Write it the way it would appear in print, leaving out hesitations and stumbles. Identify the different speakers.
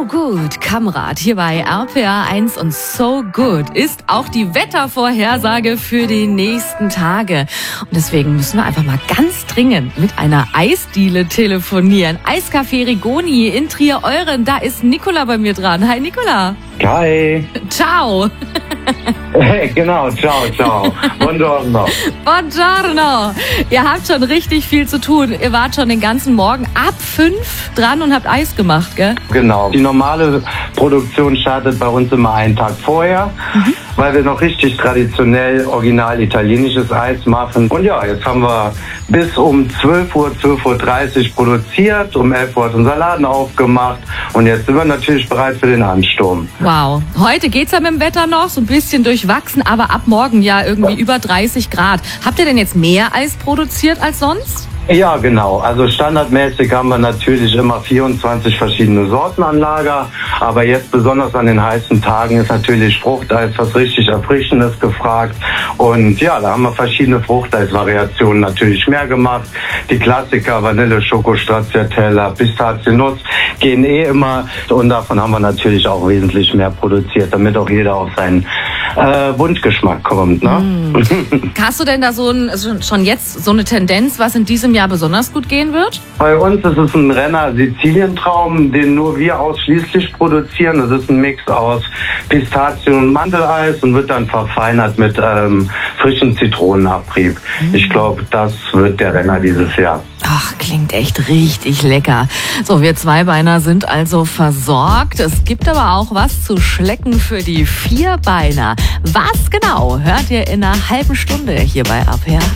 Speaker 1: So Good, Kamerad, hier bei RPA 1 und So Good ist auch die Wettervorhersage für die nächsten Tage. Und deswegen müssen wir einfach mal ganz dringend mit einer Eisdiele telefonieren. Eiscafé Rigoni in Trier-Euren, da ist Nicola bei mir dran. Hi Nicola.
Speaker 2: Hi.
Speaker 1: Ciao.
Speaker 2: Genau, ciao. Buongiorno.
Speaker 1: Buongiorno. Ihr habt schon richtig viel zu tun. Ihr wart schon den ganzen Morgen ab 5 dran und habt Eis gemacht, gell?
Speaker 2: Genau. Die normale Produktion startet bei uns immer einen Tag vorher, weil wir noch richtig traditionell original italienisches Eis machen. Und ja, jetzt haben wir bis um 12:30 Uhr produziert, um 11 Uhr hat unser Laden aufgemacht und jetzt sind wir natürlich bereit für den Ansturm.
Speaker 1: Wow. Heute geht's ja mit dem Wetter noch, so ein bisschen durchwachsen, aber ab morgen ja irgendwie über 30 Grad. Habt ihr denn jetzt mehr Eis produziert als sonst?
Speaker 2: Ja, genau. Also standardmäßig haben wir natürlich immer 24 verschiedene Sorten an Lager. Aber jetzt besonders an den heißen Tagen ist natürlich Fruchteis, was richtig Erfrischendes gefragt. Und ja, da haben wir verschiedene Fruchteis-Variationen natürlich mehr gemacht. Die Klassiker Vanille, Schoko, Stracciatella, Pistazien, Nuss gehen immer. Und davon haben wir natürlich auch wesentlich mehr produziert, damit auch jeder auf seinen Wunschgeschmack kommt. Ne?
Speaker 1: Hast du denn da schon jetzt so eine Tendenz, was in diesem Jahr besonders gut gehen wird?
Speaker 2: Bei uns ist es ein Renner Sizilientraum, den nur wir ausschließlich produzieren. Das ist ein Mix aus Pistazien und Mandeleis und wird dann verfeinert mit frischem Zitronenabrieb. Ich glaube, das wird der Renner dieses Jahr.
Speaker 1: Ach, klingt echt richtig lecker. So, wir Zweibeiner sind also versorgt. Es gibt aber auch was zu schlecken für die Vierbeiner. Was genau hört ihr in einer halben Stunde hier bei RPA?